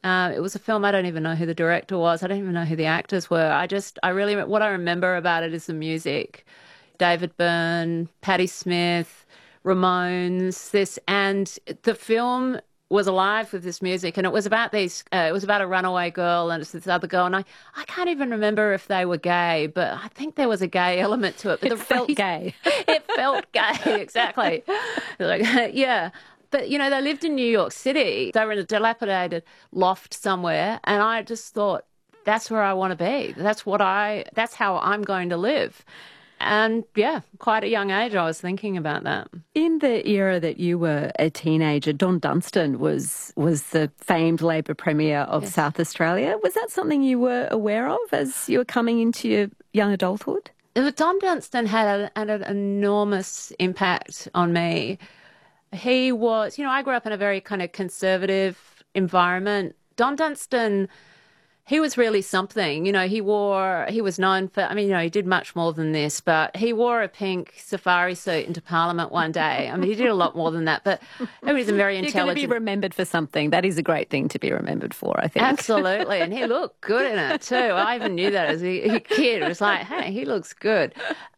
It was a film, I don't even know who the director was. I don't even know who the actors were. What I remember about it is the music. David Byrne, Patti Smith, Ramones, and the film was alive with this music, and it was about it was about a runaway girl and this other girl, and I can't even remember if they were gay, but I think there was a gay element to it. But it felt gay. It felt gay, exactly. Like, yeah. But, you know, they lived in New York City. They were in a dilapidated loft somewhere, and I just thought, that's where I want to be. That's how I'm going to live. And, yeah, quite a young age I was thinking about that. In the era that you were a teenager, Don Dunstan was the famed Labor Premier of South Australia. Was that something you were aware of as you were coming into your young adulthood? Don Dunstan had an enormous impact on me. He was, I grew up in a very kind of conservative environment. Don Dunstan, he was really something. He was known for, he did much more than this, but he wore a pink safari suit into Parliament one day. He did a lot more than that, but he was a very intelligent... You're going to be remembered for something. That is a great thing to be remembered for, I think. Absolutely, and he looked good in it too. I even knew that as a kid. It was like, hey, he looks good.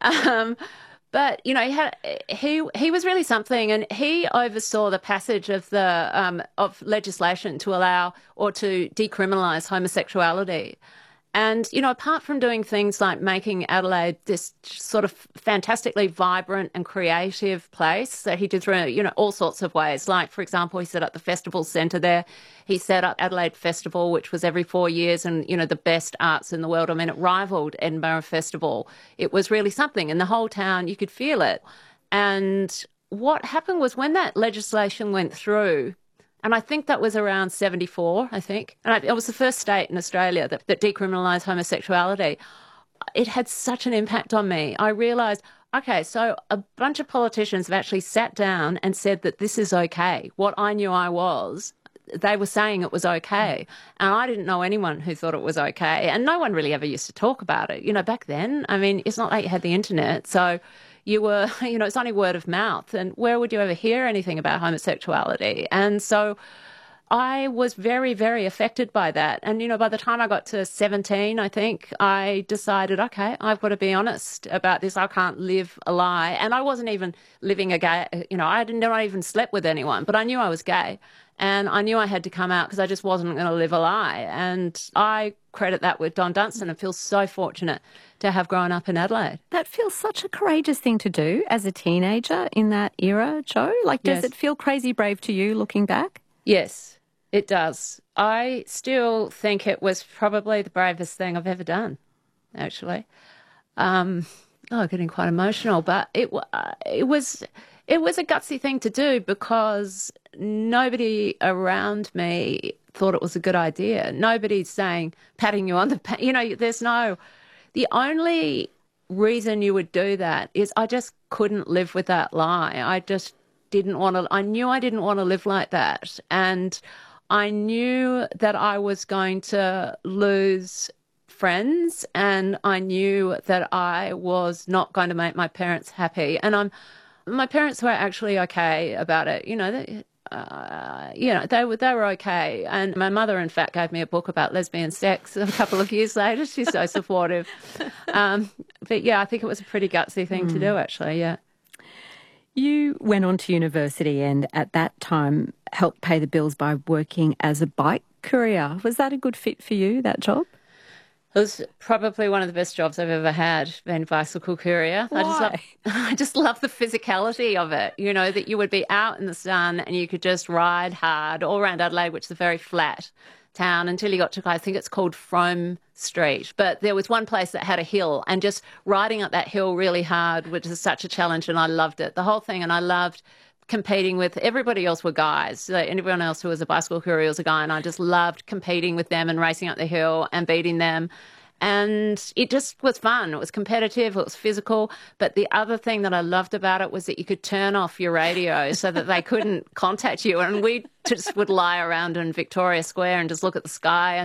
But he was really something, and he oversaw the passage of of legislation to allow or to decriminalise homosexuality. And apart from doing things like making Adelaide this sort of fantastically vibrant and creative place that he did through all sorts of ways. Like, for example, he set up the festival centre there. He set up Adelaide Festival, which was every 4 years, and the best arts in the world. It rivaled Edinburgh Festival. It was really something, and the whole town, you could feel it. And what happened was when that legislation went through, and I think that was around 74, I think. And it was the first state in Australia that decriminalised homosexuality. It had such an impact on me. I realised, okay, so a bunch of politicians have actually sat down and said that this is okay. What I knew I was, they were saying it was okay. And I didn't know anyone who thought it was okay. And no one really ever used to talk about it. Back then, it's not like you had the internet. So you were, it's only word of mouth. And where would you ever hear anything about homosexuality? And so I was very, very affected by that. And, by the time I got to 17, I think, I decided, okay, I've got to be honest about this. I can't live a lie. And I wasn't even living a gay, I not even slept with anyone, but I knew I was gay. And I knew I had to come out because I just wasn't going to live a lie. And I credit that with Don Dunstan and feel so fortunate to have grown up in Adelaide. That feels such a courageous thing to do as a teenager in that era, Jo. Does it feel crazy brave to you looking back? Yes, it does. I still think it was probably the bravest thing I've ever done, actually. Getting quite emotional, but it was a gutsy thing to do because nobody around me thought it was a good idea. Nobody's saying, patting you on the there's no... The only reason you would do that is I just couldn't live with that lie. I just didn't want to... I knew I didn't want to live like that. And I knew that I was going to lose friends, and I knew that I was not going to make my parents happy. And my parents were actually okay about it. They were okay. And my mother, in fact, gave me a book about lesbian sex a couple of years later. She's so supportive. But yeah, I think it was a pretty gutsy thing to do, actually, yeah. You went on to university and at that time helped pay the bills by working as a bike courier. Was that a good fit for you, that job? It was probably one of the best jobs I've ever had, being a bicycle courier. Why? I just love the physicality of it, that you would be out in the sun and you could just ride hard all around Adelaide, which is a very flat town, until you got to, I think it's called Frome Street. But there was one place that had a hill, and just riding up that hill really hard, which is such a challenge, and I loved it, the whole thing. And I loved competing with everybody else were guys. So anyone else who was a bicycle courier was a guy, and I just loved competing with them and racing up the hill and beating them. And it just was fun. It was competitive, it was physical. But the other thing that I loved about it was that you could turn off your radio so that they couldn't contact you. And we just would lie around in Victoria Square and just look at the sky. And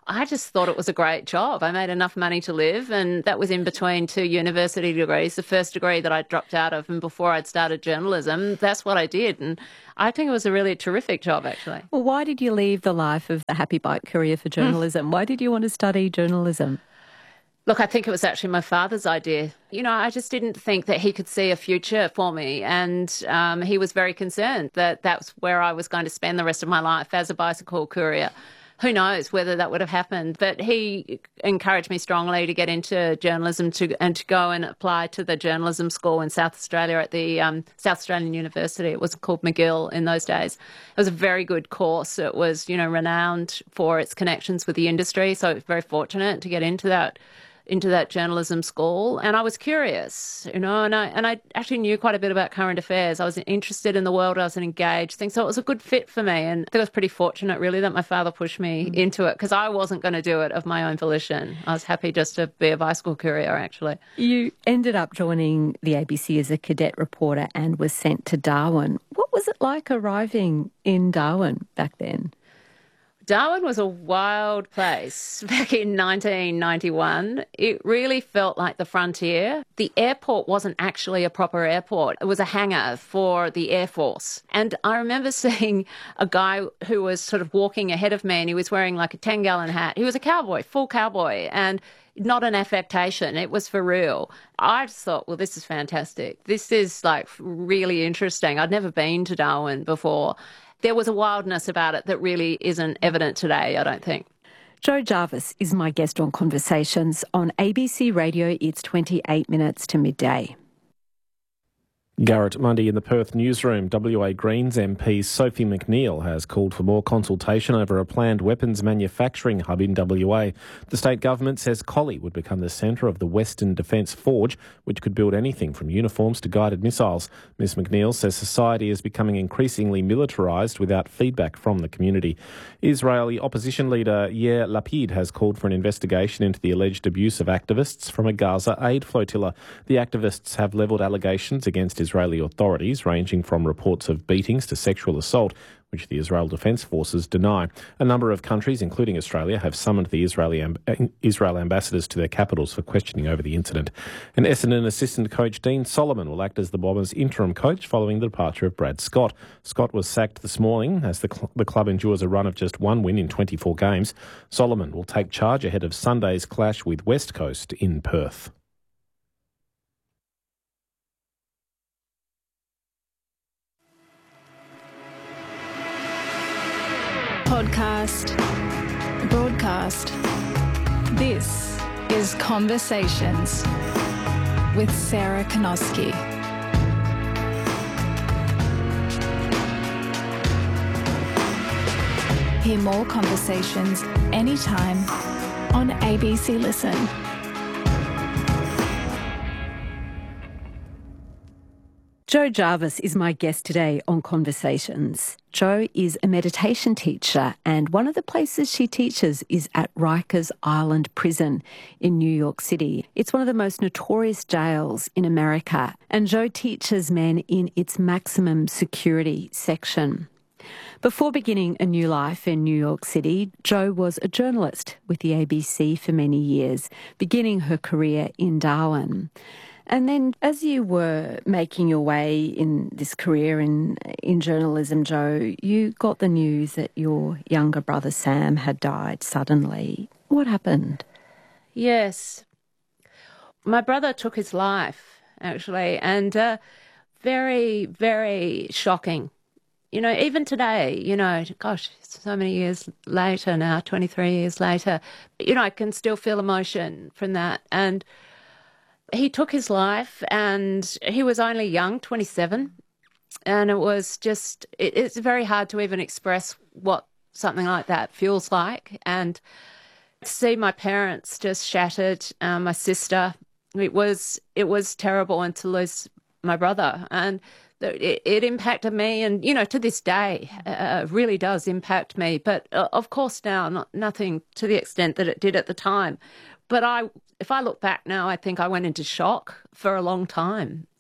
I just thought it was a great job. I made enough money to live, and that was in between 2 university degrees, the first degree that I dropped out of, and before I'd started journalism, that's what I did. And I think it was a really terrific job, actually. Well, why did you leave the life of the happy bike career for journalism? Why did you want to study journalism? Look, I think it was actually my father's idea. I just didn't think that he could see a future for me. And he was very concerned that that's where I was going to spend the rest of my life as a bicycle courier. Who knows whether that would have happened. But he encouraged me strongly to get into journalism and to go and apply to the journalism school in South Australia at the South Australian University. It was called McGill in those days. It was a very good course. It was, renowned for its connections with the industry. So I was very fortunate to get into that journalism school, and I was curious, and I actually knew quite a bit about current affairs. I was interested in the world, I was an engaged thing, so it was a good fit for me, and I think I was pretty fortunate really that my father pushed me into it, because I wasn't going to do it of my own volition. I was happy just to be a bicycle courier, actually. You ended up joining the ABC as a cadet reporter and was sent to Darwin. What was it like arriving in Darwin back then? Darwin was a wild place back in 1991. It really felt like the frontier. The airport wasn't actually a proper airport. It was a hangar for the Air Force. And I remember seeing a guy who was sort of walking ahead of me, and he was wearing like a 10-gallon hat. He was a cowboy, full cowboy, and not an affectation. It was for real. I just thought, well, this is fantastic. This is like really interesting. I'd never been to Darwin before. There was a wildness about it that really isn't evident today, I don't think. Jo Jarvis is my guest on Conversations. On ABC Radio, it's 28 minutes to midday. Garrett Mundy in the Perth newsroom. WA Greens MP Sophie McNeil has called for more consultation over a planned weapons manufacturing hub in WA. The state government says Collie would become the centre of the Western Defence Forge, which could build anything from uniforms to guided missiles. Ms McNeil says society is becoming increasingly militarised without feedback from the community. Israeli opposition leader Yair Lapid has called for an investigation into the alleged abuse of activists from a Gaza aid flotilla. The activists have levelled allegations against Israeli authorities, ranging from reports of beatings to sexual assault, which the Israel Defence Forces deny. A number of countries, including Australia, have summoned the Israel ambassadors to their capitals for questioning over the incident. And Essendon assistant coach Dean Solomon will act as the Bombers' interim coach following the departure of Brad Scott. Scott was sacked this morning as the club endures a run of just one win in 24 games. Solomon will take charge ahead of Sunday's clash with West Coast in Perth. Podcast, broadcast. This is Conversations with Sarah Konoski. Hear more conversations anytime on ABC Listen. Jo Jarvis is my guest today on Conversations. Jo is a meditation teacher, and one of the places she teaches is at Rikers Island Prison in New York City. It's one of the most notorious jails in America, and Jo teaches men in its maximum security section. Before beginning a new life in New York City, Jo was a journalist with the ABC for many years, beginning her career in Darwin. And then as you were making your way in this career in journalism, Jo, you got the news that your younger brother Sam had died suddenly. What happened? Yes. My brother took his life, actually, and very, very shocking. Even today, gosh, so many years later now, 23 years later, I can still feel emotion from that. And he took his life, and he was only young, 27, and it was just, it's very hard to even express what something like that feels like. And to see my parents just shattered, my sister, it was terrible, and to lose my brother. And it impacted me, and, to this day, really does impact me. But of course now, nothing to the extent that it did at the time. But if I look back now, I think I went into shock for a long time.